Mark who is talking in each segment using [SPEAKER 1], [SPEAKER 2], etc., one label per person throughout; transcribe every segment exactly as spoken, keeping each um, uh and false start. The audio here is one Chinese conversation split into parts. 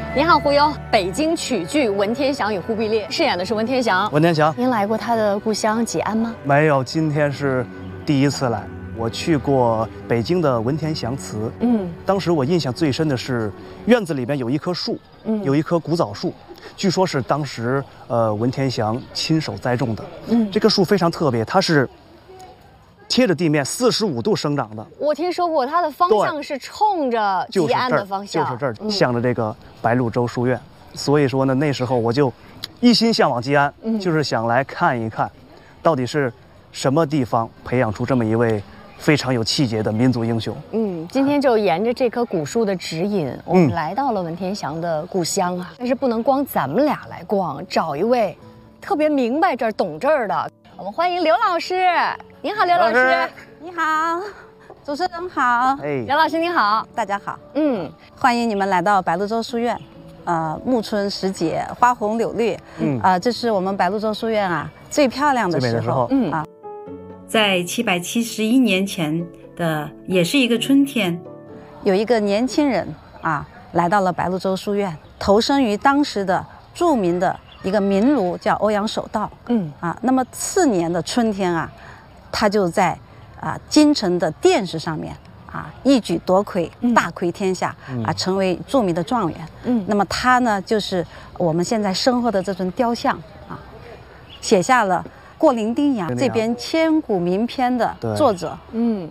[SPEAKER 1] 您好，胡优。北京曲剧《文天祥与忽必烈》饰演的是文天祥。
[SPEAKER 2] 文天祥，
[SPEAKER 1] 您来过他的故乡吉安吗？
[SPEAKER 2] 没有，今天是第一次来。我去过北京的文天祥祠，嗯，当时我印象最深的是院子里边有一棵树，嗯，有一棵古枣树，据说是当时呃文天祥亲手栽种的，嗯，这棵树非常特别，它是贴着地面四十五度生长的。
[SPEAKER 1] 我听说过，它的方向是冲着吉安的方向，
[SPEAKER 2] 就是这儿，就是这儿，向着这个白鹭洲书院。所以说呢，那时候我就一心向往吉安，嗯，就是想来看一看，到底是什么地方培养出这么一位非常有气节的民族英雄。
[SPEAKER 1] 嗯，今天就沿着这棵古树的指引，我们来到了文天祥的故乡啊。但是不能光咱们俩来逛，找一位特别明白这儿、懂这儿的。我们欢迎刘老师。您好，刘老师。
[SPEAKER 3] 你好，主持人好。
[SPEAKER 1] 哎，刘老师您好，
[SPEAKER 3] 大家好。
[SPEAKER 1] 嗯，
[SPEAKER 3] 欢迎你们来到白鹭洲书院。呃，暮春时节，花红柳绿。嗯，啊、呃，这是我们白鹭洲书院啊最漂亮的时候。
[SPEAKER 2] 最美的时候。
[SPEAKER 3] 嗯啊。
[SPEAKER 4] 在七百七十一年前的，也是一个春天，
[SPEAKER 3] 有一个年轻人啊，来到了白鹭洲书院，投身于当时的著名的一个名儒，叫欧阳守道。嗯啊，那么次年的春天啊，他就在啊京城的殿试上面啊一举夺魁，大魁天下，嗯、啊，成为著名的状元。嗯，那么他呢，就是我们现在身后的这尊雕像啊，写下了过零丁洋这边千古名篇的作者。嗯，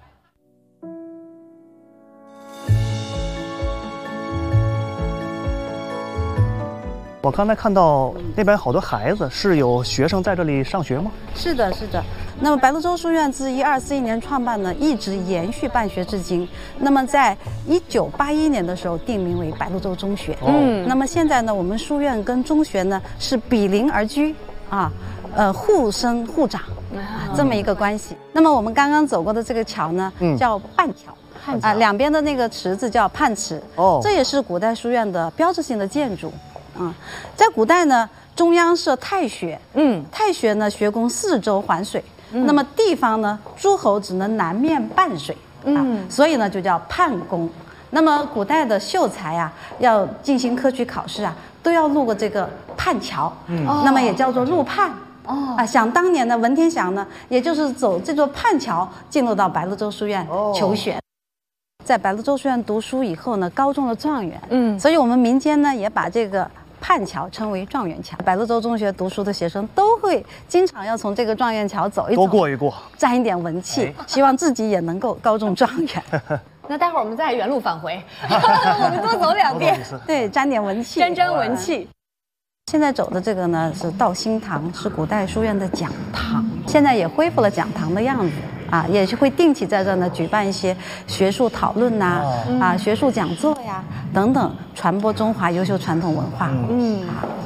[SPEAKER 2] 我刚才看到那边好多孩子，是有学生在这里上学吗？
[SPEAKER 3] 是的，是的。那么白鹭洲书院自一二四一年创办呢，一直延续办学至今。那么在一九八一年的时候定名为白鹭洲中学。嗯，那么现在呢，我们书院跟中学呢是比邻而居啊。呃，互生互长，啊，这么一个关系。那么我们刚刚走过的这个桥呢，嗯、叫泮桥，泮桥啊，两边的那个池子叫泮池。哦，这也是古代书院的标志性的建筑。啊，在古代呢，中央设太学，嗯，太学呢学宫四周环水，嗯、那么地方呢，诸侯只能南面傍水，啊，嗯、所以呢就叫泮宫。那么古代的秀才啊，要进行科举考试啊，都要路过这个泮桥，嗯，那么也叫做入泮。哦啊，想当年的文天祥呢，也就是走这座泮桥进入到白鹭洲书院求学。哦，在白鹭洲书院读书以后呢，高中了状元。嗯，所以我们民间呢也把这个泮桥称为状元桥。白鹭洲中学读书的学生都会经常要从这个状元桥走一走，
[SPEAKER 2] 多过一过，
[SPEAKER 3] 沾一点文气，哎、希望自己也能够高中状元。
[SPEAKER 1] 那待会儿我们再原路返回，我们多走两遍，
[SPEAKER 3] 对，沾点文气，
[SPEAKER 1] 沾沾文气。
[SPEAKER 3] 现在走的这个呢是道心堂，是古代书院的讲堂，现在也恢复了讲堂的样子啊，也是会定期在这呢举办一些学术讨论呐、啊，嗯、啊学术讲座呀等等，传播中华优秀传统文化。嗯。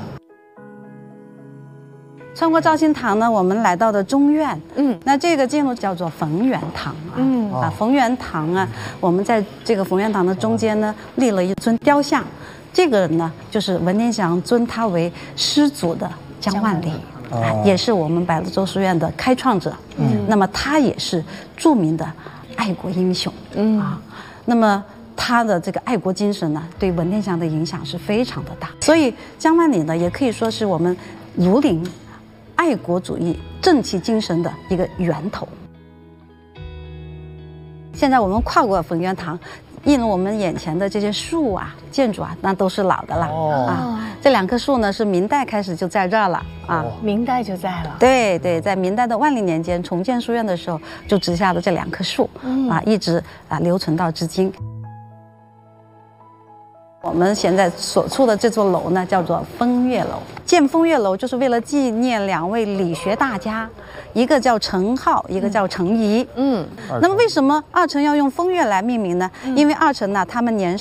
[SPEAKER 3] 穿过照心堂呢，我们来到的中院。嗯，那这个进入叫做冯源堂啊。嗯啊，冯源堂啊，我们在这个冯源堂的中间呢立了一尊雕像。这个人呢，就是文天祥尊他为师祖的姜万里，哦、也是我们白鹭洲书院的开创者。嗯，那么他也是著名的爱国英雄。嗯啊，那么他的这个爱国精神呢，对文天祥的影响是非常的大。所以姜万里呢，也可以说是我们庐陵爱国主义正气精神的一个源头。现在我们跨过冯源堂，映入我们眼前的这些树啊、建筑啊，那都是老的了。哦、啊，这两棵树呢是明代开始就在这儿了啊，
[SPEAKER 1] 哦、明代就在了。
[SPEAKER 3] 对对，在明代的万历年间重建书院的时候，就植下了这两棵树，嗯、啊，一直啊留存到至今。我们现在所处的这座楼呢，叫做风月楼。建风月楼就是为了纪念两位理学大家，一个叫程颢，一个叫程颐。嗯，那么为什么二程要用风月来命名呢？因为二程呢，他们年